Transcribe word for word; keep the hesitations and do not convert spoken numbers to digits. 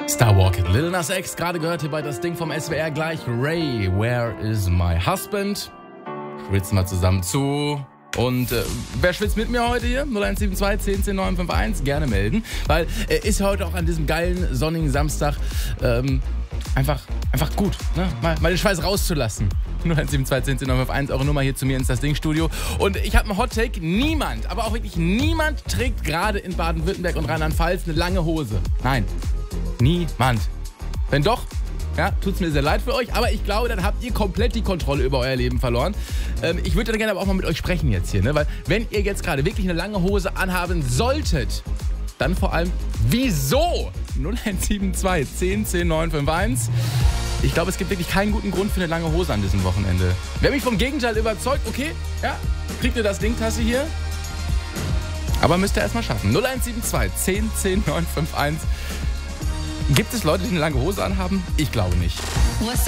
Starwalking, Lil Nas X, gerade gehört hier bei das Ding vom S W R gleich. Ray, Where is my husband? Schwitzen wir zusammen zu. Und äh, wer schwitzt mit mir heute hier? null eins sieben zwei, zehn, zehn, neun fünf eins. Gerne melden. Weil äh, ist heute auch an diesem geilen, sonnigen Samstag ähm, einfach, einfach gut, ne? Mal, mal den Schweiß rauszulassen. null eins sieben zwei, zehn, zehn, neun fünf eins, eure Nummer hier zu mir ins Das Ding Studio. Und ich habe einen Hot-Take. Niemand, aber auch wirklich niemand trägt gerade in Baden-Württemberg und Rheinland-Pfalz eine lange Hose. Nein. Niemand. Wenn doch, ja, tut's mir sehr leid für euch, aber ich glaube, dann habt ihr komplett die Kontrolle über euer Leben verloren. Ähm, ich würde dann gerne aber auch mal mit euch sprechen jetzt hier, ne? Weil wenn ihr jetzt gerade wirklich eine lange Hose anhaben solltet, dann vor allem, wieso? null eins sieben zwei, zehn, zehn, neun fünf eins. Ich glaube, es gibt wirklich keinen guten Grund für eine lange Hose an diesem Wochenende. Wer mich vom Gegenteil überzeugt, okay, ja, kriegt ihr das Ding-Tasse hier. Aber müsst ihr erstmal schaffen. null eins sieben zwei, zehn, zehn, neun fünf eins. Gibt es Leute, die eine lange Hose anhaben? Ich glaube nicht.